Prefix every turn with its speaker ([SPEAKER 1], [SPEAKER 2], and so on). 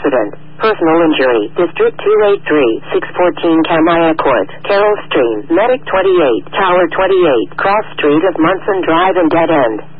[SPEAKER 1] accident. Personal injury. District 283, 614 Kamaya Court, Carroll Stream, Medic 28, Tower 28, Cross Street of Munson Drive and Dead End.